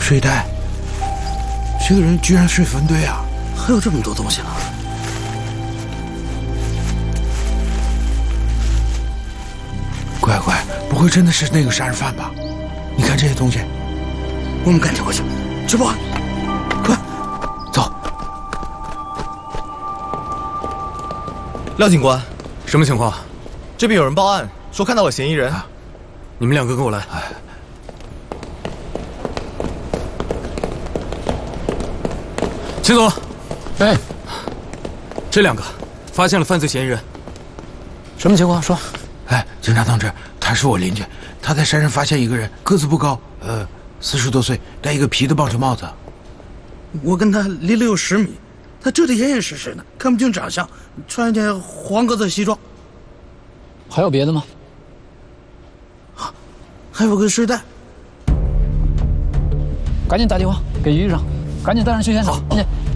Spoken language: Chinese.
睡袋，这个人居然睡坟堆啊！ 还有这么多东西呢！ 乖乖，不会真的是那个杀人犯吧？你看这些东西， 我们赶紧回去，去报案！快走！ 廖警官， 什么情况？ 这边有人报案说看到了嫌疑人， 你们两个跟我来。秦总， 哎， 这两个发现了犯罪嫌疑人。 什么情况？说。 哎，警察同志，他是我邻居，他在山上发现一个人，个子不高，40多岁，戴一个皮的棒球帽子。 我跟他离了有10米，他这里严严实实的，看不清长相，穿一件黄格子西装。 还有别的吗？ 还有个睡袋。 赶紧打电话给于局长，赶紧带上去现场。 好。